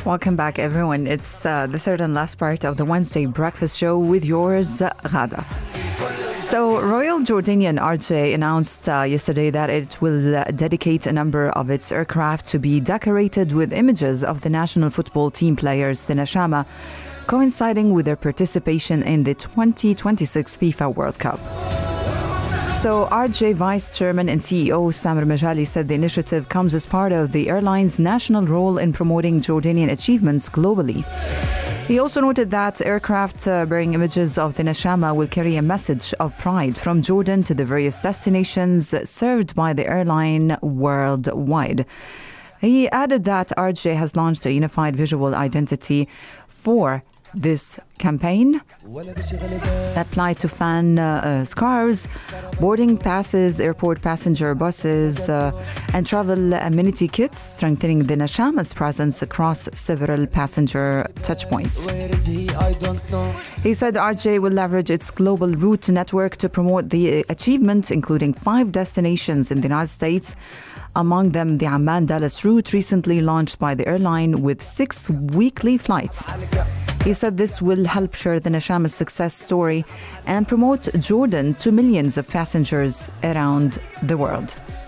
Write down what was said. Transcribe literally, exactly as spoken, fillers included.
Welcome back, everyone. It's uh, the third and last part of the Wednesday breakfast show with yours, Ghada. So, Royal Jordanian R J announced uh, yesterday that it will uh, dedicate a number of its aircraft to be decorated with images of the national football team players, the Nashama, coinciding with their participation in the twenty twenty-six FIFA World Cup. So, R J Vice Chairman and C E O Samer Majali said the initiative comes as part of the airline's national role in promoting Jordanian achievements globally. He also noted that aircraft uh, bearing images of the Nashama will carry a message of pride from Jordan to the various destinations served by the airline worldwide. He added that R J has launched a unified visual identity for this campaign applied to fan uh, uh, scarves, boarding passes, airport passenger buses, uh, and travel amenity kits, strengthening the Nashama's presence across several passenger touchpoints. He said R J will leverage its global route network to promote the achievement, including five destinations in the United States, among them the Amman-Dallas route, recently launched by the airline with six weekly flights. He said this will help share the Nashama's success story and promote Jordan to millions of passengers around the world.